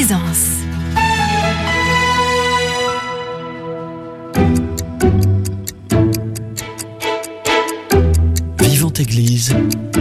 Présence. Vivante Église,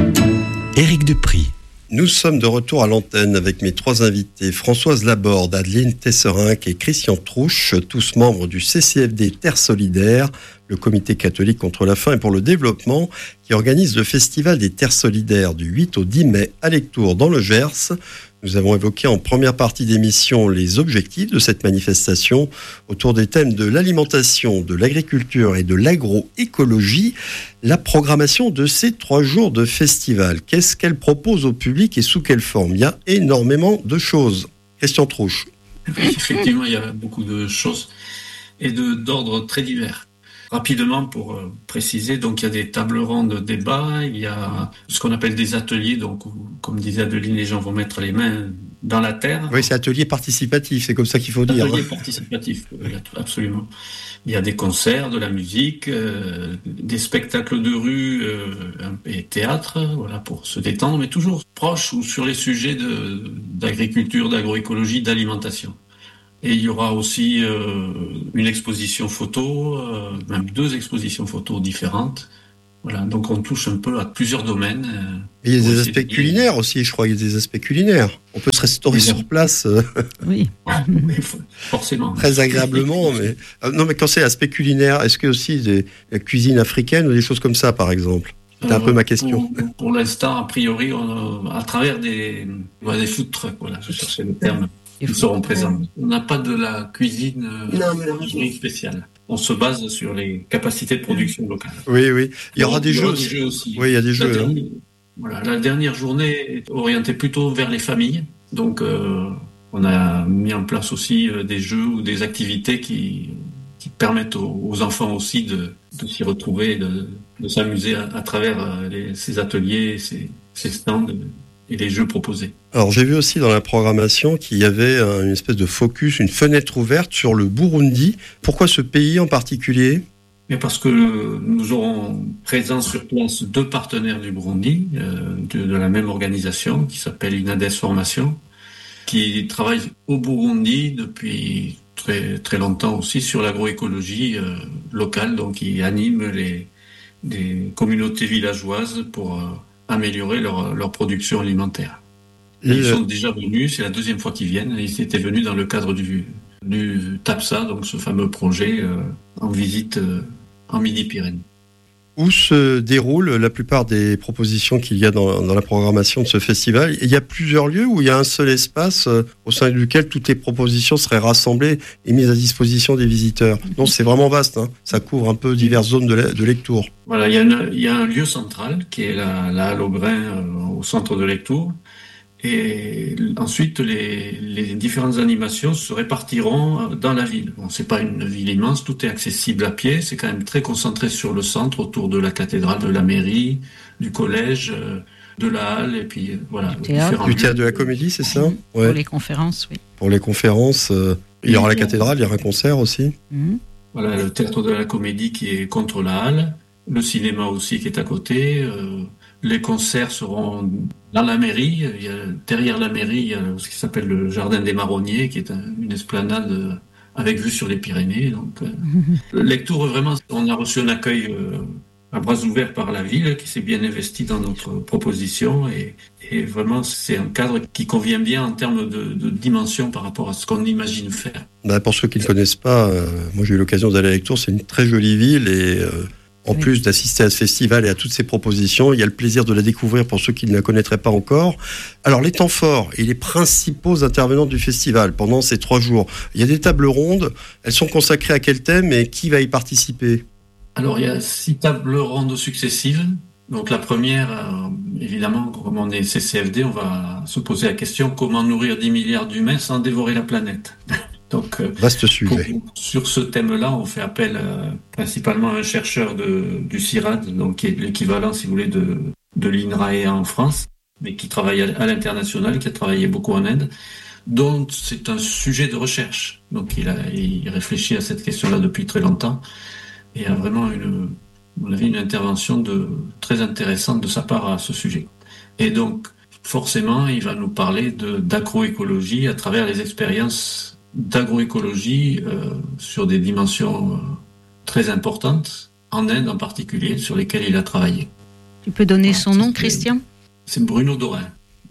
Éric Dupry. Nous sommes de retour à l'antenne avec mes trois invités, Françoise Laborde, Adeline Tesserinck et Christian Trouche, tous membres du CCFD Terre Solidaire, le comité catholique contre la faim et pour le développement, qui organise le festival des Terres Solidaires du 8 au 10 mai à Lectoure dans le Gers. Nous avons évoqué en première partie d'émission les objectifs de cette manifestation autour des thèmes de l'alimentation, de l'agriculture et de l'agroécologie. La programmation de ces 3 jours de festival, qu'est-ce qu'elle propose au public et sous quelle forme ? Il y a énormément de choses. Christian Trouche. Effectivement, il y a beaucoup de choses et d'ordre très divers. Rapidement, pour préciser, donc il y a des tables rondes de débat, il y a ce qu'on appelle des ateliers, donc où, comme disait Adeline, les gens vont mettre les mains dans la terre. Oui, c'est atelier participatif, c'est comme ça qu'il faut dire. Atelier participatif, absolument. Il y a des concerts, de la musique, des spectacles de rue et théâtre, voilà, pour se détendre, mais toujours proche ou sur les sujets d'agriculture, d'agroécologie, d'alimentation. Et il y aura aussi une exposition photo, même 2 expositions photos différentes. Voilà, donc on touche un peu à plusieurs domaines. Et il y a des aspects culinaires aussi, je crois. Il y a des aspects culinaires. On peut se restaurer sur place. Oui. Forcément. Très agréablement. Mais non, mais quand c'est aspect culinaire, est-ce que aussi la cuisine africaine ou des choses comme ça, par exemple ? C'était un peu ma question. Pour l'instant, a priori, à travers des food trucks, voilà, je cherchais le terme. Ils seront présents. On n'a pas de la cuisine spéciale. On se base sur les capacités de production locales. Oui. Il y aura des jeux aussi. Oui, il y a des jeux. La dernière journée est orientée plutôt vers les familles. Donc, on a mis en place aussi des jeux ou des activités qui permettent aux enfants aussi de s'y retrouver, de s'amuser à travers ces ateliers, ces stands et les jeux proposés. Alors j'ai vu aussi dans la programmation qu'il y avait une espèce de focus, une fenêtre ouverte sur le Burundi. Pourquoi ce pays en particulier ? Mais parce que nous aurons présents sur place 2 partenaires du Burundi, de la même organisation qui s'appelle Inades Formation, qui travaille au Burundi depuis très, très longtemps aussi sur l'agroécologie locale, donc qui anime des communautés villageoises pour améliorer leur production alimentaire. Ils sont déjà venus, c'est la 2e fois qu'ils viennent. Ils étaient venus dans le cadre du TAPSA, donc ce fameux projet en visite en Midi-Pyrénées. Où se déroulent la plupart des propositions qu'il y a dans la programmation de ce festival ? Il y a plusieurs lieux où il y a un seul espace au sein duquel toutes les propositions seraient rassemblées et mises à disposition des visiteurs. Donc c'est vraiment vaste, hein. Ça couvre un peu diverses zones de Lectoure. Voilà, il y a un lieu central qui est la Halle au Grain au centre de Lectoure. Et ensuite, les différentes animations se répartiront dans la ville. Bon, c'est pas une ville immense, tout est accessible à pied. C'est quand même très concentré sur le centre, autour de la cathédrale, de la mairie, du collège, de la halle, et puis voilà. Du théâtre de la Comédie, c'est ça ? Ouais. Pour les conférences, oui. Pour les conférences, il y aura la cathédrale, il y aura un concert aussi. Voilà, le théâtre de la Comédie qui est contre la halle, le cinéma aussi qui est à côté. Les concerts seront dans la mairie. Derrière la mairie, il y a ce qui s'appelle le Jardin des Marronniers, qui est une esplanade avec vue sur les Pyrénées. Donc, Lectoure, vraiment, on a reçu un accueil à bras ouverts par la ville, qui s'est bien investie dans notre proposition. Et vraiment, c'est un cadre qui convient bien en termes de dimension par rapport à ce qu'on imagine faire. Pour ceux qui ne connaissent pas, moi j'ai eu l'occasion d'aller à Lectoure, c'est une très jolie ville et... En plus d'assister à ce festival et à toutes ces propositions, il y a le plaisir de la découvrir pour ceux qui ne la connaîtraient pas encore. Alors, les temps forts et les principaux intervenants du festival pendant ces 3 jours, il y a des tables rondes. Elles sont consacrées à quel thème et qui va y participer ? Alors, il y a 6 tables rondes successives. Donc, la première, évidemment, comme on est CCFD, on va se poser la question comment nourrir 10 milliards d'humains sans dévorer la planète ? Donc, vaste sujet. Sur ce thème-là, on fait appel principalement à un chercheur du CIRAD, donc qui est l'équivalent, si vous voulez, de l'INRAE en France, mais qui travaille à l'international, qui a travaillé beaucoup en Inde. Donc, c'est un sujet de recherche. Donc, il réfléchit à cette question-là depuis très longtemps et a vraiment une intervention très intéressante de sa part à ce sujet. Et donc, forcément, il va nous parler d'agroécologie à travers les expériences d'agroécologie sur des dimensions très importantes, en Inde en particulier, sur lesquelles il a travaillé. Tu peux donner son nom, Christian ? C'est Bruno Dorin.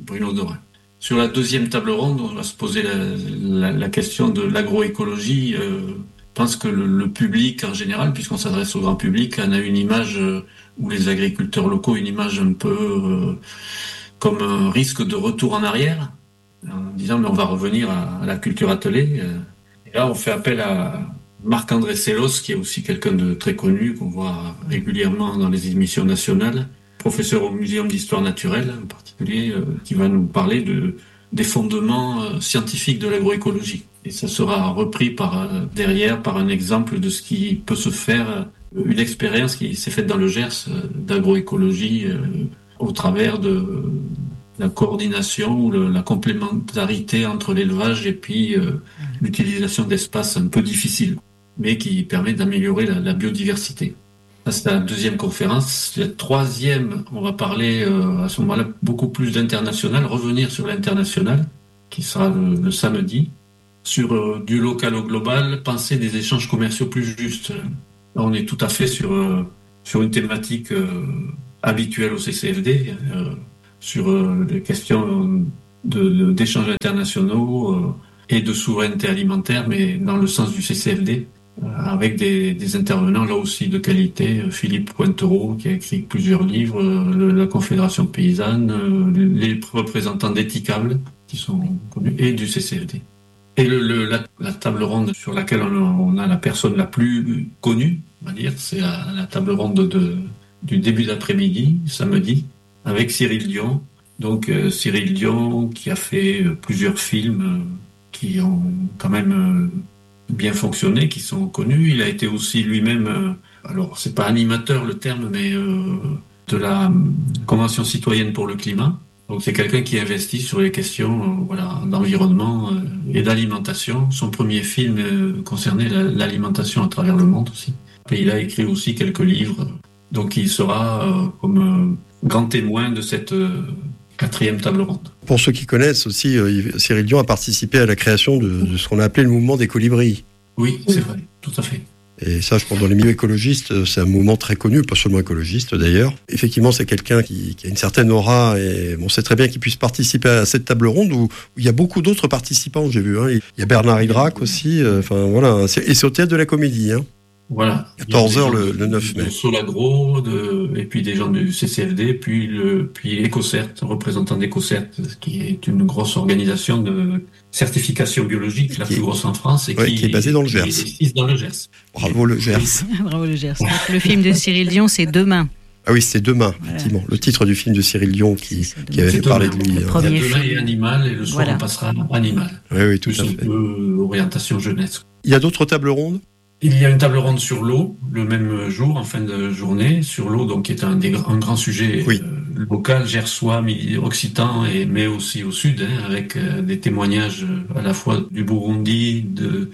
Sur la deuxième table ronde, on va se poser la question de l'agroécologie. Je pense que le public en général, puisqu'on s'adresse au grand public, en a une image, ou les agriculteurs locaux, une image un peu comme un risque de retour en arrière, en disant mais on va revenir à la culture attelée. Et là, on fait appel à Marc-André Sellos, qui est aussi quelqu'un de très connu, qu'on voit régulièrement dans les émissions nationales, professeur au Muséum d'Histoire Naturelle en particulier, qui va nous parler des fondements scientifiques de l'agroécologie. Et ça sera repris derrière par un exemple de ce qui peut se faire, une expérience qui s'est faite dans le Gers d'agroécologie au travers de la coordination ou la complémentarité entre l'élevage et puis l'utilisation d'espaces un peu difficiles, mais qui permet d'améliorer la biodiversité. Ça, c'est la deuxième conférence. La troisième, on va parler à ce moment-là beaucoup plus d'international, revenir sur l'international, qui sera le samedi, sur du local au global, penser des échanges commerciaux plus justes. Là, on est tout à fait sur une thématique habituelle au CCFD, sur les questions d'échanges internationaux et de souveraineté alimentaire, mais dans le sens du CCFD. Avec des intervenants là aussi de qualité, Philippe Pointereau qui a écrit plusieurs livres, la Confédération paysanne, les représentants d'Ethicable qui sont connus et du CCFD. Et la table ronde sur laquelle on a la personne la plus connue, on va dire, c'est la table ronde du début d'après-midi, samedi, avec Cyril Dion. Donc Cyril Dion qui a fait plusieurs films qui ont quand même bien fonctionné, qui sont connus. Il a été aussi lui-même, alors c'est pas animateur le terme, mais de la Convention citoyenne pour le climat. Donc c'est quelqu'un qui investit sur les questions d'environnement et d'alimentation. Son premier film concernait l'alimentation à travers le monde aussi. Et il a écrit aussi quelques livres. Donc il sera comme grand témoin de cette quatrième table ronde. Pour ceux qui connaissent aussi, Cyril Dion a participé à la création de ce qu'on a appelé le mouvement des colibris. Oui, c'est vrai, tout à fait. Et ça, je pense, dans les milieux écologistes, c'est un mouvement très connu, pas seulement écologiste d'ailleurs. Effectivement, c'est quelqu'un qui a une certaine aura et on sait très bien qu'il puisse participer à cette table ronde où il y a beaucoup d'autres participants, j'ai vu. Il y a Bernard Hydrac aussi, et c'est au Théâtre de la Comédie. Voilà. 14h le 9 mai. De Solagro, et puis des gens du CCFD, puis EcoCert, représentant d'EcoCert, qui est une grosse organisation de certification biologique, la plus grosse en France, et qui est basée dans le Gers. Dans le Gers. Bravo le Gers. Bravo le Gers. Le film de Cyril Dion, c'est Demain. Ah oui, c'est Demain, effectivement. Voilà. Le titre du film de Cyril Dion qui avait fait parler de lui. Demain est animal, et le soir on passera animal. Oui, tout à fait. Orientation jeunesse. Il y a d'autres tables rondes ? Il y a une table ronde sur l'eau, le même jour, en fin de journée, sur l'eau, donc qui est un grand sujet local, gersois, occitan, mais aussi au sud, avec des témoignages à la fois du Burundi,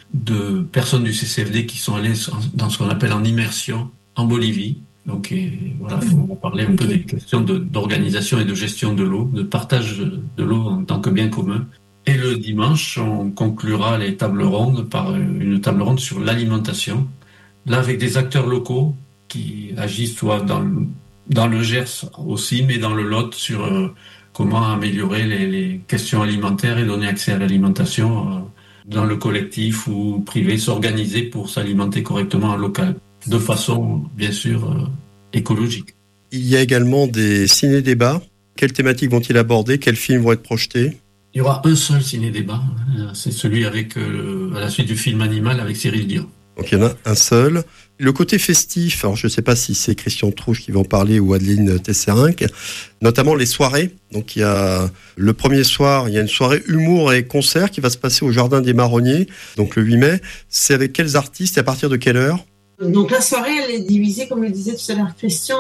de personnes du CCFD qui sont allées dans ce qu'on appelle en immersion en Bolivie. Donc voilà, on va parler un peu des questions d'organisation et de gestion de l'eau, de partage de l'eau en tant que bien commun. Et le dimanche, on conclura les tables rondes par une table ronde sur l'alimentation. Là, avec des acteurs locaux qui agissent soit dans le Gers aussi, mais dans le Lot sur comment améliorer les questions alimentaires et donner accès à l'alimentation dans le collectif ou privé, s'organiser pour s'alimenter correctement en local, de façon, bien sûr, écologique. Il y a également des ciné-débats. Quelles thématiques vont-ils aborder ? Quels films vont être projetés ? Il y aura un seul ciné-débat, c'est celui à la suite du film Animal avec Cyril Dion. Donc il y en a un seul. Le côté festif, alors je ne sais pas si c'est Christian Trouche qui va en parler ou Adeline Tesserenc, notamment les soirées. Donc il y a le premier soir, il y a une soirée humour et concert qui va se passer au Jardin des Marronniers, donc le 8 mai. C'est avec quels artistes et à partir de quelle heure ? Donc la soirée, elle est divisée, comme le disait tout à l'heure Christian,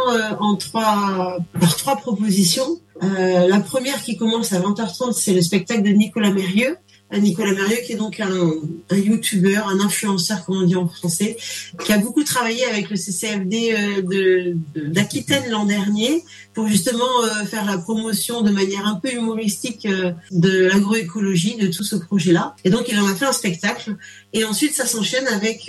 par trois propositions. La première qui commence à 20h30, c'est le spectacle de Nicolas Mérieux, Nicolas Mérieux, qui est donc un youtubeur, un influenceur, comme on dit en français, qui a beaucoup travaillé avec le CCFD d'Aquitaine l'an dernier pour justement faire la promotion de manière un peu humoristique de l'agroécologie, de tout ce projet-là. Et donc, il en a fait un spectacle. Et ensuite, ça s'enchaîne avec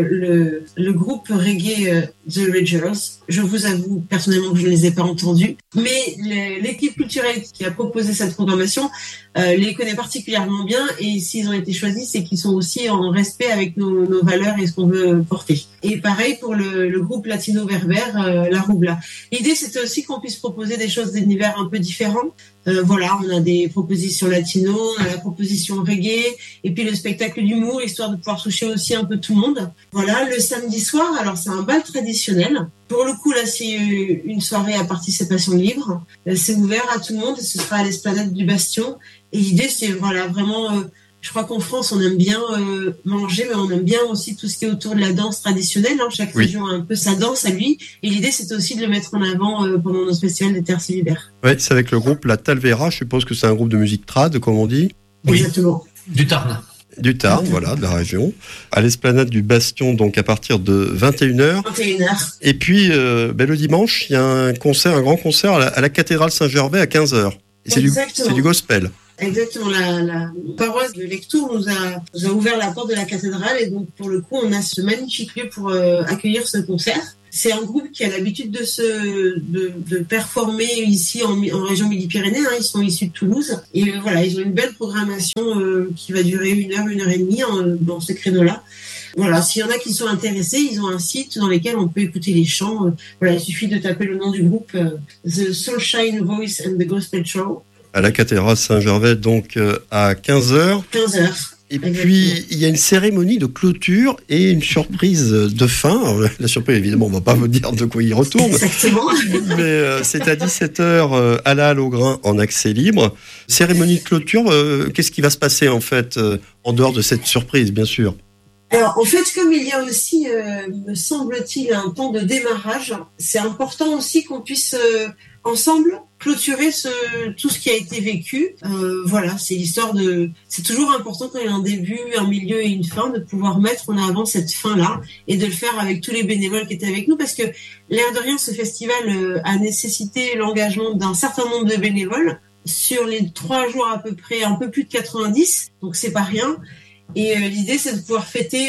le groupe reggae The Ragers. Je vous avoue personnellement que je ne les ai pas entendus. Mais l'équipe culturelle qui a proposé cette programmation les connaît particulièrement bien. Et s'ils ont été choisis, c'est qu'ils sont aussi en respect avec nos valeurs et ce qu'on veut porter. Et pareil pour le groupe latino-berbère, La Roubla. L'idée, c'était aussi qu'on puisse proposer des choses d'univers un peu différents. Voilà, on a des propositions latino, on a la proposition reggae, et puis le spectacle d'humour, histoire de pouvoir toucher aussi un peu tout le monde. Voilà, le samedi soir, alors c'est un bal traditionnel. Pour le coup, là, c'est une soirée à participation libre. C'est ouvert à tout le monde et ce sera à l'esplanade du Bastion. Et l'idée, c'est voilà, vraiment... je crois qu'en France, on aime bien manger, mais on aime bien aussi tout ce qui est autour de la danse traditionnelle. Hein. Chaque région a un peu sa danse à lui. Et l'idée, c'était aussi de le mettre en avant pendant notre festival des Terres solidaires. Oui, c'est avec le groupe La Talvera. Je suppose que c'est un groupe de musique trad, comme on dit. Oui. Exactement. Du Tarn. Du Tarn, voilà, de la région. À l'esplanade du Bastion, donc à partir de 21h. 21h. Et puis, le dimanche, il y a un grand concert à la cathédrale Saint-Gervais à 15h. Et c'est du gospel. Exactement, la paroisse de Lectoure nous a ouvert la porte de la cathédrale et donc pour le coup on a ce magnifique lieu pour accueillir ce concert. C'est un groupe qui a l'habitude de performer ici en région Midi-Pyrénées, hein, ils sont issus de Toulouse et voilà, ils ont une belle programmation qui va durer 1h et demie dans ce créneau-là. Voilà, s'il y en a qui sont intéressés, ils ont un site dans lequel on peut écouter les chants. Voilà, il suffit de taper le nom du groupe The Soulshine Voice and the Gospel Show. À la cathédrale Saint-Gervais, donc à 15h. 15h. Et puis, il y a une cérémonie de clôture et une surprise de fin. Alors, la surprise, évidemment, on ne va pas vous dire de quoi il retourne. Exactement. Mais c'est à 17h à la Halle au Grain en accès libre. Cérémonie de clôture, qu'est-ce qui va se passer en fait, en dehors de cette surprise, bien sûr? Alors, en fait, comme il y a aussi, me semble-t-il, un temps de démarrage, c'est important aussi qu'on puisse ensemble clôturer tout ce qui a été vécu. Voilà, c'est l'histoire c'est toujours important quand il y a un début, un milieu et une fin, de pouvoir mettre en avant cette fin-là et de le faire avec tous les bénévoles qui étaient avec nous, parce que l'air de rien, ce festival a nécessité l'engagement d'un certain nombre de bénévoles sur les 3 jours à peu près, un peu plus de 90, donc c'est pas rien. Et l'idée, c'est de pouvoir fêter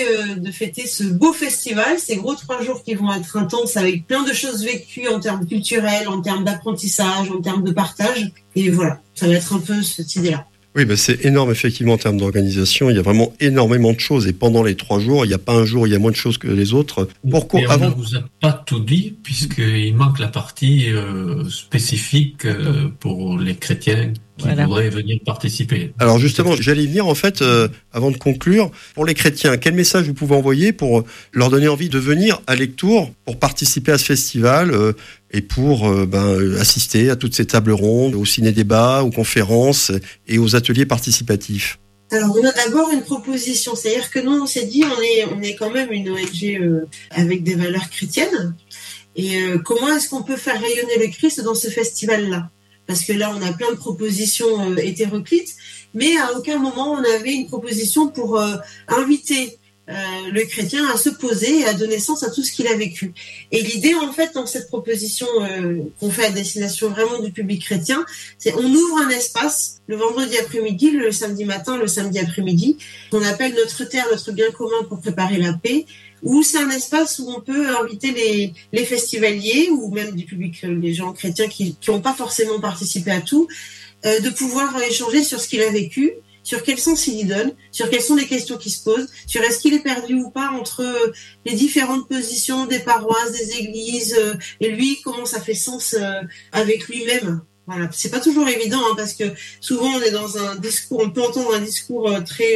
ce beau festival, ces gros 3 jours qui vont être intenses avec plein de choses vécues en termes culturels, en termes d'apprentissage, en termes de partage. Et voilà, ça va être un peu cette idée-là. Oui, c'est énorme effectivement en termes d'organisation. Il y a vraiment énormément de choses. Et pendant les 3 jours, il n'y a pas un jour où il y a moins de choses que les autres. Pourquoi on ne vous a pas tout dit, puisqu'il manque la partie spécifique pour les chrétiens qui voudraient venir participer. Alors justement, j'allais y venir en fait, avant de conclure. Pour les chrétiens, quel message vous pouvez envoyer pour leur donner envie de venir à Lectoure pour participer à ce festival et pour assister à toutes ces tables rondes, aux ciné-débats, aux conférences et aux ateliers participatifs? Alors, on a d'abord une proposition, c'est-à-dire que nous, on s'est dit, on est quand même une ONG avec des valeurs chrétiennes, et comment est-ce qu'on peut faire rayonner le Christ dans ce festival-là? Parce que là, on a plein de propositions hétéroclites, mais à aucun moment on avait une proposition pour inviter le chrétien à se poser et à donner sens à tout ce qu'il a vécu. Et l'idée, en fait, dans cette proposition qu'on fait à destination vraiment du public chrétien, c'est on ouvre un espace le vendredi après-midi, le samedi matin, le samedi après-midi, qu'on appelle notre terre, notre bien commun pour préparer la paix, où c'est un espace où on peut inviter les festivaliers ou même du public, les gens chrétiens qui n'ont pas forcément participé à tout, de pouvoir échanger sur ce qu'il a vécu, sur quel sens il y donne, sur quelles sont les questions qui se posent, sur est-ce qu'il est perdu ou pas entre les différentes positions des paroisses, des églises, et lui, comment ça fait sens avec lui-même. Voilà, c'est pas toujours évident parce que souvent on est dans un discours, on peut entendre un discours très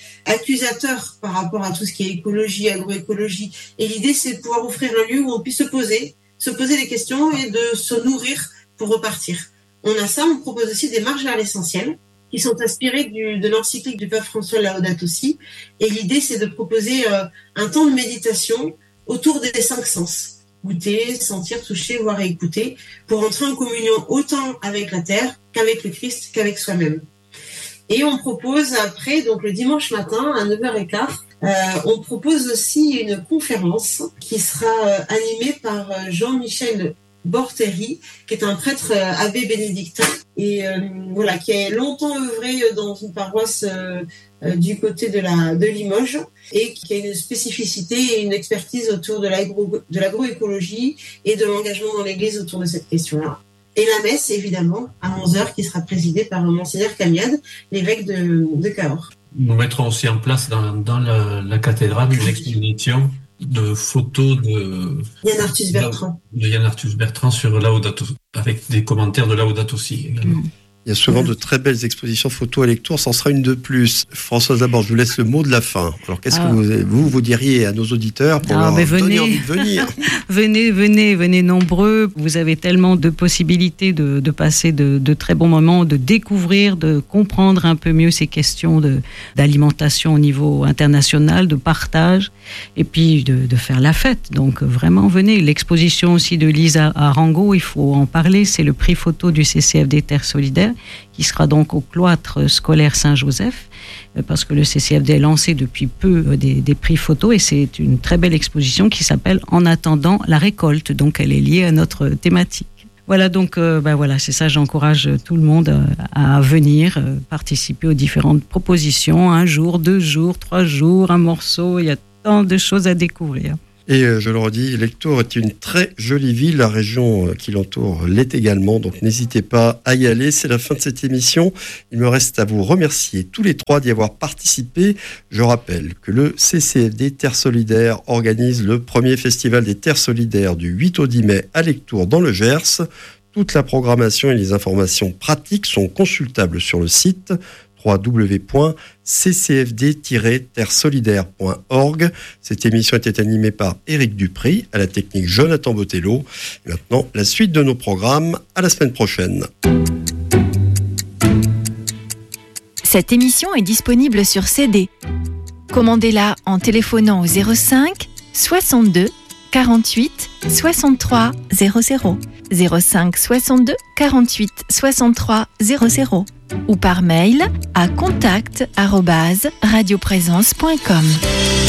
accusateur par rapport à tout ce qui est écologie, agroécologie. Et l'idée, c'est de pouvoir offrir un lieu où on puisse se poser des questions et de se nourrir pour repartir. On a ça, on propose aussi des marches vers l'essentiel, qui sont inspirés de l'encyclique du pape François Laudato Si. Et l'idée, c'est de proposer un temps de méditation autour des 5 sens. Goûter, sentir, toucher, voir et écouter, pour entrer en communion autant avec la terre qu'avec le Christ, qu'avec soi-même. Et on propose après, donc le dimanche matin à 9h15, on propose aussi une conférence qui sera animée par Jean-Michel Borteri, qui est un prêtre abbé bénédictin et voilà, qui a longtemps œuvré dans une paroisse du côté de Limoges et qui a une spécificité et une expertise autour de l'agroécologie et de l'engagement dans l'Église autour de cette question-là. Et la messe, évidemment, à 11h, qui sera présidée par Monseigneur Camiade, l'évêque de Cahors. Nous mettrons aussi en place dans la cathédrale une exposition de photos de Yann Arthus Bertrand. De Yann Arthus Bertrand sur Laudato, avec des commentaires de Laudato Si également. Il y a souvent de très belles expositions photos à Lectoure, ça en sera une de plus. Françoise Laborde, je vous laisse le mot de la fin. Alors qu'est-ce que vous diriez à nos auditeurs pour leur donner envie de venir? Venez nombreux. Vous avez tellement de possibilités de passer de très bons moments, de découvrir, de comprendre un peu mieux ces questions d'alimentation au niveau international, de partage, et puis de faire la fête. Donc vraiment, venez. L'exposition aussi de Lisa Arango, il faut en parler, c'est le prix photo du CCFD Terre Solidaire, qui sera donc au cloître scolaire Saint-Joseph, parce que le CCFD a lancé depuis peu des prix photos, et c'est une très belle exposition qui s'appelle En attendant la récolte, donc elle est liée à notre thématique. Voilà, donc voilà, c'est ça, j'encourage tout le monde à venir participer aux différentes propositions, 1 jour, 2 jours, 3 jours, un morceau, il y a tant de choses à découvrir. Et je le redis, Lectoure est une très jolie ville, la région qui l'entoure l'est également, donc n'hésitez pas à y aller. C'est la fin de cette émission. Il me reste à vous remercier tous les 3 d'y avoir participé. Je rappelle que le CCFD Terre Solidaire organise le premier festival des Terres Solidaires du 8 au 10 mai à Lectoure dans le Gers. Toute la programmation et les informations pratiques sont consultables sur le site www.ccfd-terresolidaire.org. Cette émission était animée par Éric Dupri, à la technique Jonathan Botello. Et maintenant, la suite de nos programmes. À la semaine prochaine. Cette émission est disponible sur CD. Commandez-la en téléphonant au 05 62 48 63 00. 05 62 48 63 00 ou par mail à contact@radioprésence.com.